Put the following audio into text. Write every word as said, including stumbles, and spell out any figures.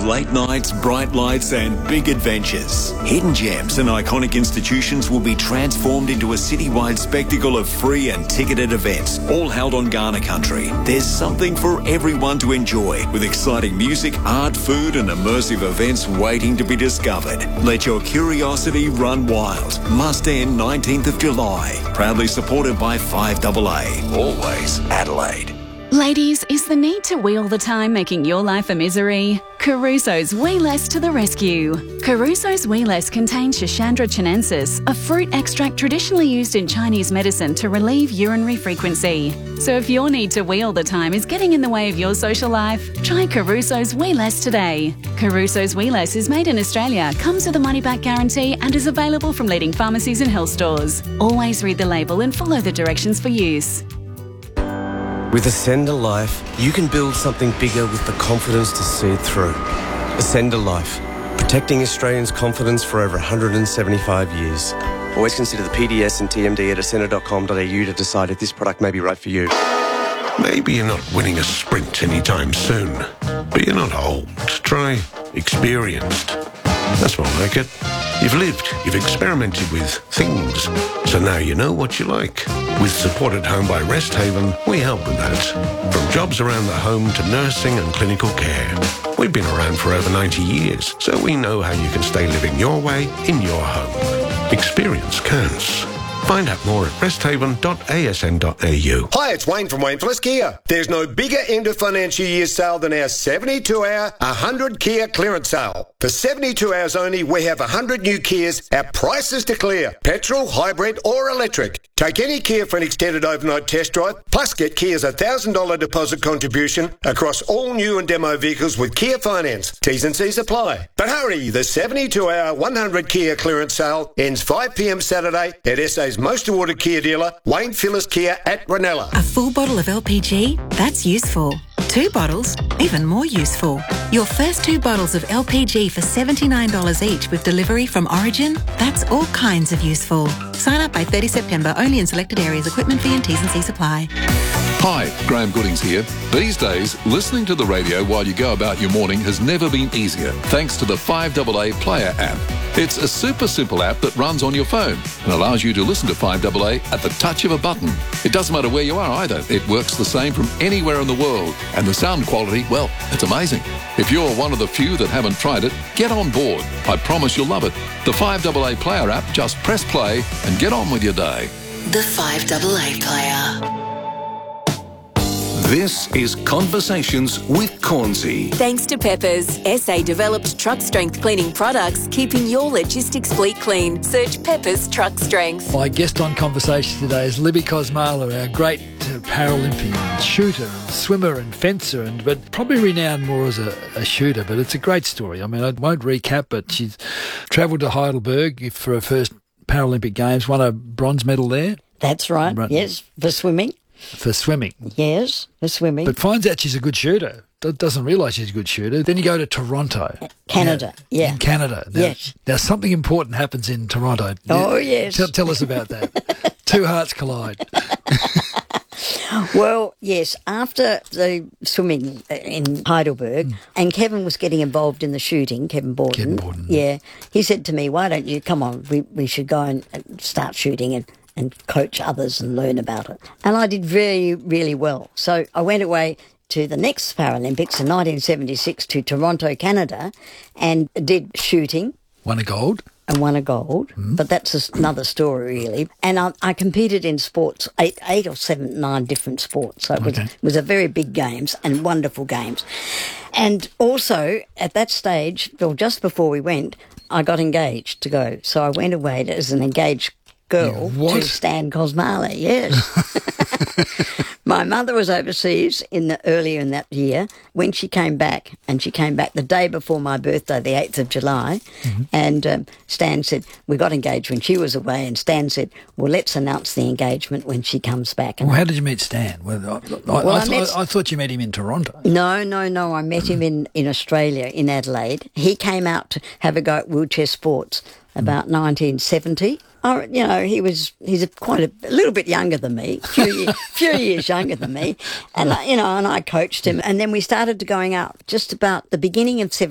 late nights, bright lights and big adventures. Hidden gems and iconic institutions will be transformed into a citywide spectacle of free and ticketed events, all held on Kaurna country. There's something for everyone to enjoy, with exciting music, art, food and immersive events waiting to be discovered. Let your curiosity run wild. Must end nineteenth of July. Proudly supported by five A A. Always Adelaide. Ladies, is the need to wheel the time making your life a misery? Caruso's Wee Less to the rescue. Caruso's Wee Less contains Schisandra chinensis, a fruit extract traditionally used in Chinese medicine to relieve urinary frequency. So if your need to wheel the time is getting in the way of your social life, try Caruso's Wee Less today. Caruso's Wee Less is made in Australia, comes with a money-back guarantee and is available from leading pharmacies and health stores. Always read the label and follow the directions for use. With Ascender Life, you can build something bigger with the confidence to see it through. Ascender Life, protecting Australians' confidence for over one hundred seventy-five years. Always consider the P D S and T M D at ascender dot com dot a u to decide if this product may be right for you. Maybe you're not winning a sprint anytime soon, but you're not old. Try experienced. That's more like it. You've lived, you've experimented with things, so now you know what you like. With support at home by Rest Haven, we help with that. From jobs around the home to nursing and clinical care. We've been around for over ninety years, so we know how you can stay living your way in your home. Experience counts. Find out more at rest haven dot a s n dot a u. Hi, it's Wayne from Wayne Phillips Kia. There's no bigger end of financial year sale than our seventy-two hour, one hundred Kia clearance sale. For seventy-two hours only, we have one hundred new Kias at prices to clear. Petrol, hybrid or electric. Take any Kia for an extended overnight test drive, plus get Kia's one thousand dollars deposit contribution across all new and demo vehicles with Kia Finance. T's and C's apply. But hurry, the seventy-two hour, one hundred Kia clearance sale ends five p m Saturday at S A's most awarded Kia dealer, Wayne Phillips Kia at Ranella. A full bottle of L P G? That's useful. Two bottles? Even more useful. Your first two bottles of L P G for seventy-nine dollars each with delivery from Origin? That's all kinds of useful. Sign up by thirtieth of September, only in selected areas. Equipment fee and T's and C's apply. Hi, Graham Goodings here. These days, listening to the radio while you go about your morning has never been easier, thanks to the five A A Player app. It's a super simple app that runs on your phone and allows you to listen to five A A at the touch of a button. It doesn't matter where you are either. It works the same from anywhere in the world. And the sound quality, well, it's amazing. If you're one of the few that haven't tried it, get on board. I promise you'll love it. The five A A Player app, just press play and get on with your day. The five A A Player. This is Conversations with Cornsey. Thanks to Peppers, S A developed truck strength cleaning products, keeping your logistics fleet clean. Search Peppers Truck Strength. My guest on Conversations today is Libby Kosmala, our great uh, Paralympian shooter, and swimmer and fencer, and but probably renowned more as a, a shooter. But it's a great story. I mean, I won't recap, but she's travelled to Heidelberg for her first Paralympic Games, won a bronze medal there. That's right, right. Yes, for swimming. For swimming. Yes, for swimming. But finds out she's a good shooter. Doesn't realise she's a good shooter. Then you go to Toronto. Canada, now, yeah. In Canada. Now, yes. Now, something important happens in Toronto. Oh, yes. Tell, tell us about that. Two hearts collide. Well, yes, after the swimming in Heidelberg, mm. and Kevin was getting involved in the shooting, Kevin Borden. Kevin Borden. Yeah. He said to me, why don't you, come on, we, we should go and, and start shooting and and coach others and learn about it. And I did very, really well. So I went away to the next Paralympics in nineteen seventy-six to Toronto, Canada, and did shooting. Won a gold. And won a gold, mm. but that's another story, really. And I, I competed in sports, eight, eight or seven, nine different sports. So it was, okay. it was a very big games and wonderful games. And also, at that stage, well, just before we went, I got engaged to go. So I went away as an engaged girl what? to Stan Kosmala, yes. My mother was overseas in the earlier in that year. When she came back, and she came back the day before my birthday, the eighth of July, mm-hmm. and um, Stan said, we got engaged when she was away, and Stan said, well, let's announce the engagement when she comes back. And well, how did you meet Stan? Well, I, I, well, I, I, met, I, I thought you met him in Toronto. No, no, no, I met him in, in Australia, in Adelaide. He came out to have a go at wheelchair sports about mm. nineteen seventy. Oh, you know, he was, he's a, quite a, a little bit younger than me, a few, year, few years younger than me. And, I, you know, and I coached him. And then we started to going out just about the beginning of